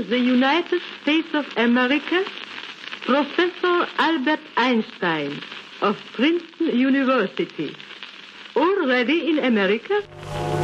from the United States of America, Professor Albert Einstein of Princeton University. Already in America?